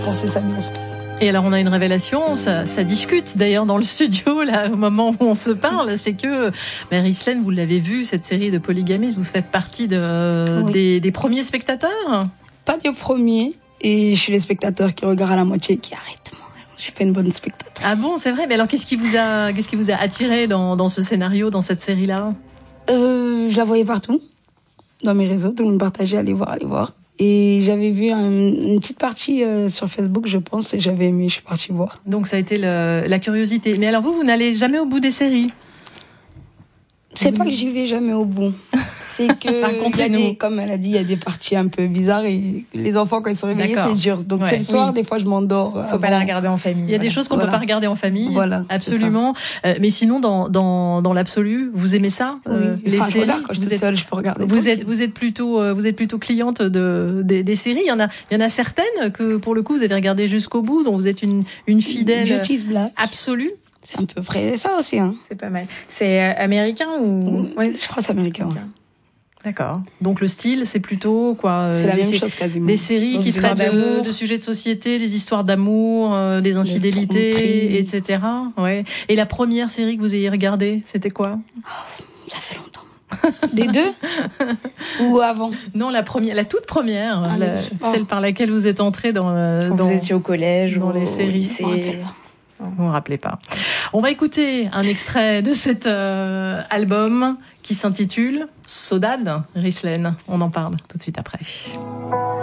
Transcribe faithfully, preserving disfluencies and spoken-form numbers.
pour ces amis. Et alors on a une révélation, ça, ça discute d'ailleurs dans le studio là au moment où on se parle, c'est que ben, Rislaine, vous l'avez vu cette série de Polygamis, vous faites partie de, oui. des, des premiers spectateurs. Pas des premiers, et je suis les spectateurs qui regardent à la moitié et qui arrêtent. Je suis pas une bonne spectatrice. Ah bon, c'est vrai. Mais alors qu'est-ce qui vous a, qu'est-ce qui vous a attiré dans, dans ce scénario, dans cette série-là? euh, Je la voyais partout, dans mes réseaux, tout le monde partageait, allez voir, allez voir. Et j'avais vu un, une petite partie euh, sur Facebook, je pense, et j'avais aimé, je suis partie voir. Donc ça a été le, la curiosité. Mais alors vous, vous n'allez jamais au bout des séries? C'est mmh. pas que j'y vais jamais au bout. C'est que, y a des, comme elle a dit, il y a des parties un peu bizarres et les enfants, quand ils sont réveillés, D'accord. c'est dur. Donc ouais. c'est le soir, oui. des fois, je m'endors. Faut avant. pas la regarder en famille. Il y a voilà. des choses qu'on voilà. peut pas regarder en famille. Voilà. Absolument. Euh, mais sinon, dans, dans, dans l'absolu, vous aimez ça? Oui. euh, les enfin, séries. Je regarde quand je suis toute seule, je peux regarder. Vous êtes, vous êtes plutôt, euh, vous êtes plutôt cliente de, des, des séries. Il y en a, il y en a certaines que, pour le coup, vous avez regardé jusqu'au bout, dont vous êtes une, une fidèle. Jetis Black. Absolue. C'est à peu près ça aussi, hein. C'est pas mal. C'est euh, américain ou? Oui, je crois que c'est américain. Okay. Ouais. D'accord. Donc le style, c'est plutôt quoi? C'est la même sé- chose quasiment. Des séries qui traitent de, de sujets de société, des histoires d'amour, euh, des infidélités, et cetera. Ouais. Et la première série que vous ayez regardée, c'était quoi? Oh, ça fait longtemps. Des deux? Ou avant? Non, la première, la toute première, ah, la, celle par laquelle vous êtes entrée dans. Euh, Quand dans vous étiez au collège, dans ou les séries. lycée. Vous ne vous rappelez pas. On va écouter un extrait de cet euh, album qui s'intitule Saudade, Rislaine. On en parle tout de suite après.